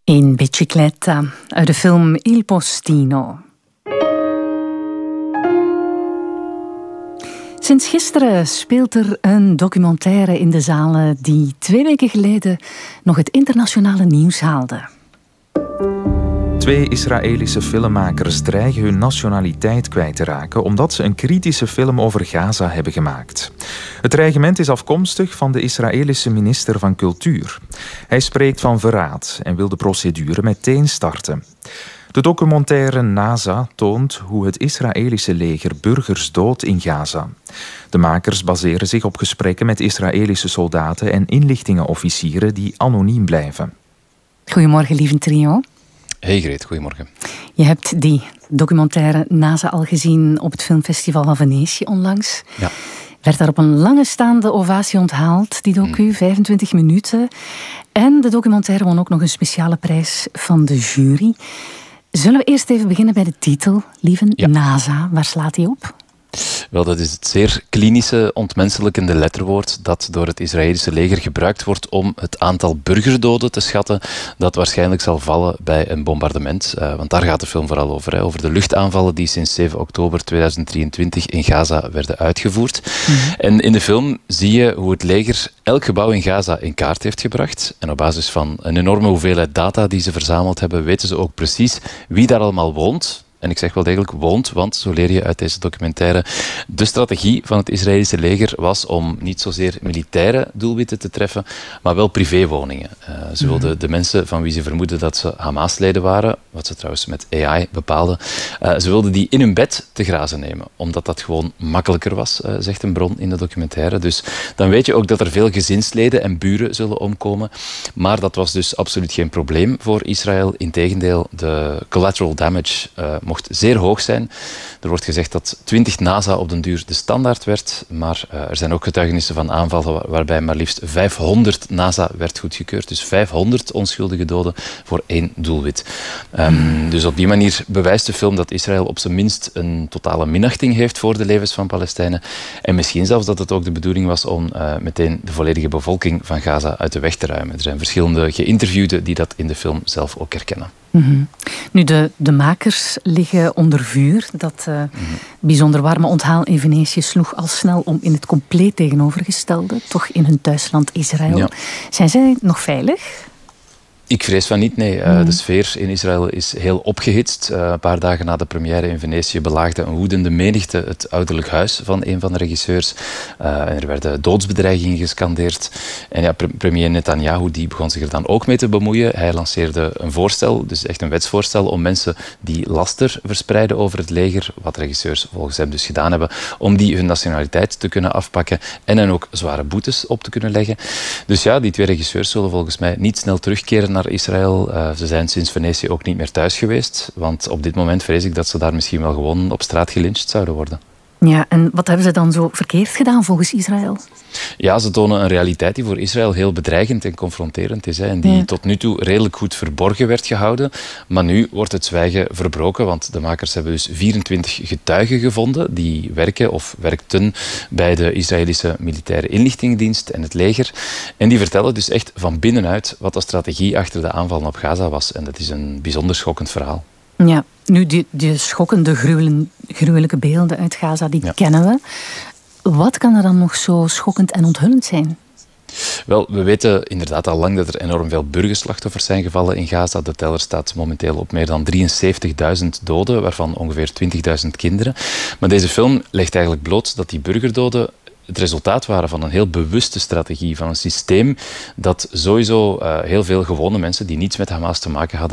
In Bicicletta, uit de film Il Postino. Sinds gisteren speelt er een documentaire in de zalen die 2 weken geleden nog het internationale nieuws haalde. 2 Israëlische filmmakers dreigen hun nationaliteit kwijt te raken omdat ze een kritische film over Gaza hebben gemaakt. Het dreigement is afkomstig van de Israëlische minister van Cultuur. Hij spreekt van verraad en wil de procedure meteen starten. De documentaire Naza toont hoe het Israëlische leger burgers doodt in Gaza. De makers baseren zich op gesprekken met Israëlische soldaten en inlichtingenofficieren die anoniem blijven. Goedemorgen, lieve trio. Hey Greet, goedemorgen. Je hebt die documentaire Naza al gezien op het filmfestival van Venetië onlangs. Ja. Werd daar op een lange staande ovatie onthaald, die docu, 25 minuten. En de documentaire won ook nog een speciale prijs van de jury. Zullen we eerst even beginnen bij de titel, lieve? Ja. Naza, waar slaat die op? Wel, dat is het zeer klinische, ontmenselijkende letterwoord dat door het Israëlische leger gebruikt wordt om het aantal burgerdoden te schatten dat waarschijnlijk zal vallen bij een bombardement. Want daar gaat de film vooral over. Hè, over de luchtaanvallen die sinds 7 oktober 2023 in Gaza werden uitgevoerd. Mm-hmm. En in de film zie je hoe het leger elk gebouw in Gaza in kaart heeft gebracht. En op basis van een enorme hoeveelheid data die ze verzameld hebben, weten ze ook precies wie daar allemaal woont. En ik zeg wel degelijk woont, want zo leer je uit deze documentaire. De strategie van het Israëlische leger was om niet zozeer militaire doelwitten te treffen, maar wel privéwoningen. Ze wilden de mensen van wie ze vermoeden dat ze Hamas-leden waren, wat ze trouwens met AI bepaalden, ze wilden die in hun bed te grazen nemen, omdat dat gewoon makkelijker was, zegt een bron in de documentaire. Dus dan weet je ook dat er veel gezinsleden en buren zullen omkomen. Maar dat was dus absoluut geen probleem voor Israël. Integendeel, de collateral damage mocht zeer hoog zijn. Er wordt gezegd dat 20 Naza op den duur de standaard werd, maar er zijn ook getuigenissen van aanvallen waarbij maar liefst 500 Naza werd goedgekeurd. Dus 500 onschuldige doden voor 1 doelwit. Dus op die manier bewijst de film dat Israël op zijn minst een totale minachting heeft voor de levens van Palestijnen. En misschien zelfs dat het ook de bedoeling was om meteen de volledige bevolking van Gaza uit de weg te ruimen. Er zijn verschillende geïnterviewden die dat in de film zelf ook herkennen. Mm-hmm. Nu, de makers liggen onder vuur. Dat bijzonder warme onthaal in Venetië sloeg al snel om in het compleet tegenovergestelde, toch in hun thuisland Israël. Ja. Zijn zij nog veilig? Ik vrees van niet, nee. De sfeer in Israël is heel opgehitst. Een paar dagen na de première in Venetië belaagde een woedende menigte het ouderlijk huis van een van de regisseurs. Er werden doodsbedreigingen gescandeerd. En ja, premier Netanyahu die begon zich er dan ook mee te bemoeien. Hij lanceerde een voorstel, dus echt een wetsvoorstel, om mensen die laster verspreiden over het leger, wat regisseurs volgens hem dus gedaan hebben, om die hun nationaliteit te kunnen afpakken en hen ook zware boetes op te kunnen leggen. Dus ja, die 2 regisseurs zullen volgens mij niet snel terugkeren naar Israël. Ze zijn sinds Venetië ook niet meer thuis geweest, want op dit moment vrees ik dat ze daar misschien wel gewoon op straat gelyncht zouden worden. Ja, en wat hebben ze dan zo verkeerd gedaan volgens Israël? Ja, ze tonen een realiteit die voor Israël heel bedreigend en confronterend is. Hè, en die tot nu toe redelijk goed verborgen werd gehouden. Maar nu wordt het zwijgen verbroken, want de makers hebben dus 24 getuigen gevonden die werken of werkten bij de Israëlische militaire inlichtingendienst en het leger. En die vertellen dus echt van binnenuit wat de strategie achter de aanvallen op Gaza was. En dat is een bijzonder schokkend verhaal. Ja, nu die schokkende, gruwelijke beelden uit Gaza, die kennen we. Wat kan er dan nog zo schokkend en onthullend zijn? Wel, we weten inderdaad al lang dat er enorm veel burgerslachtoffers zijn gevallen in Gaza. De teller staat momenteel op meer dan 73.000 doden, waarvan ongeveer 20.000 kinderen. Maar deze film legt eigenlijk bloot dat die burgerdoden het resultaat waren van een heel bewuste strategie, van een systeem dat sowieso heel veel gewone mensen die niets met Hamas te maken hadden,